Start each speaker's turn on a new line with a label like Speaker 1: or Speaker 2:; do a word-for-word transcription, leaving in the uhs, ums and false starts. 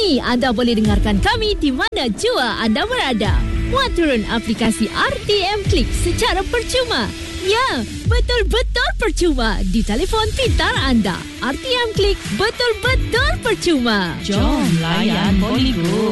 Speaker 1: Kini anda boleh dengarkan kami di mana jua anda berada. Muat turun aplikasi R T M Klik secara percuma. Ya, betul-betul percuma di telefon pintar anda. R T M Klik betul-betul percuma.
Speaker 2: Jom layan Poligo.